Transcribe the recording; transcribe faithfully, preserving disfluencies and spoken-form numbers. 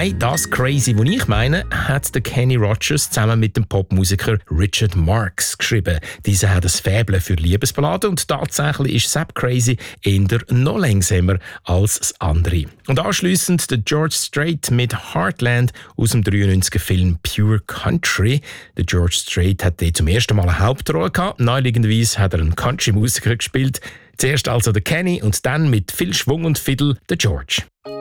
Nein, das Crazy, was ich meine, hat der Kenny Rogers zusammen mit dem Popmusiker Richard Marx geschrieben. Dieser hat ein Faible für Liebesballaden und tatsächlich ist Zap Crazy eher noch langsamer als das andere. Und anschliessend der George Strait mit Heartland aus dem dreiundneunziger Film Pure Country. Der George Strait hat dort zum ersten Mal eine Hauptrolle gehabt. Naheliegenderweise hat er einen Country-Musiker gespielt. Zuerst also der Kenny und dann mit viel Schwung und Fiddle der George.